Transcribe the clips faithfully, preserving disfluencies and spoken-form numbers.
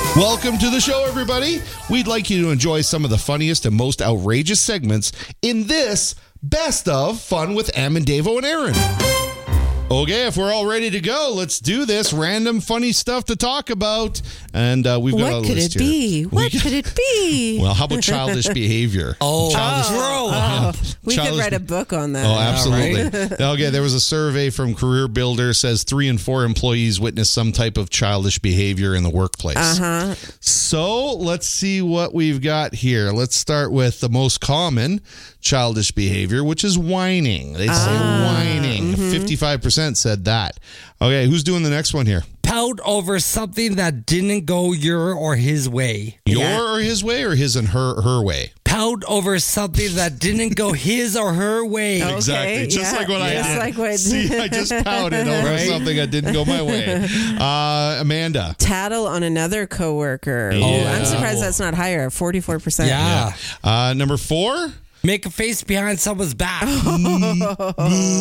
Welcome to the show, everybody. We'd like you to enjoy some of the funniest and most outrageous segments in this Best of Fun with Am and Davo and Aaron. Okay, if we're all ready to go, let's do this. Random funny stuff to talk about. And uh, we've got what a could list it here. be? What We- could it be? Well, how about childish behavior? Oh, Childish- oh, yeah. we Childish- could write a book on that. Oh, absolutely. Okay, there was a survey from Career Builder says three in four employees witness some type of childish behavior in the workplace. Uh-huh. So let's see what we've got here. Let's start with the most common childish behavior, which is whining. They say Ah, whining. mm-hmm. fifty-five percent said that. Okay, who's doing the next one here? pout over something that didn't go your or his way. Your Yeah. or his way, or his and her her way? Pout over something that didn't go his or her way. Okay, Exactly. Just yeah, like what I just did. like what- See, I just pouted over Right? something that didn't go my way. Uh, Amanda. Tattle on another coworker. Yeah. Oh, I'm surprised that's not higher. forty-four percent. Yeah. Uh, number four. Make a face behind someone's back. I'm not,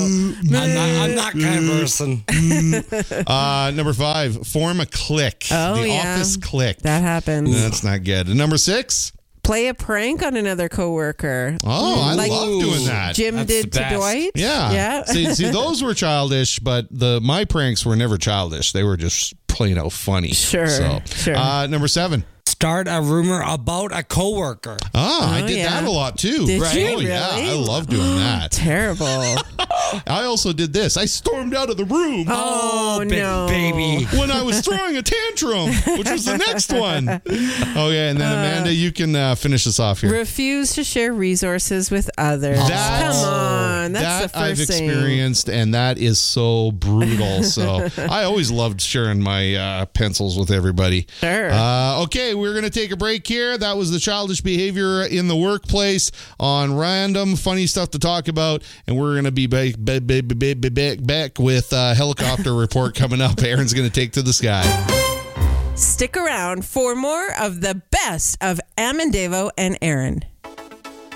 I'm not kind of person. Uh, number five. Form a clique. Oh, the yeah. office clique. That happens. That's not good. And number six. Play a prank on another coworker. Oh, I Like love doing that. Jim That's did the to best. Dwight. Yeah. Yeah. see, see, those were childish, but the my pranks were never childish. They were just plain out funny. Sure, So, sure. Uh, number seven. Start a rumor about a coworker. Ah, I Oh, did yeah. that a lot too. Did right? you Oh, yeah. really? I love doing that. Terrible. I also did this. I stormed out of the room Oh, big no. baby. when I was throwing a tantrum, which was the next one. Okay, and then Amanda, you can uh, finish us off here. Refuse to share resources with others. That- Come on. That's that the first I've thing. experienced, and that is so brutal. So I always loved sharing my uh, pencils with everybody. Sure. Uh, okay, we're going to take a break here. That was the childish behavior in the workplace on random funny stuff to talk about, and we're going to be back, back, back, back, back with a helicopter report coming up. Aaron's going to take to the sky. Stick around for more of the best of Am and Davo and Aaron.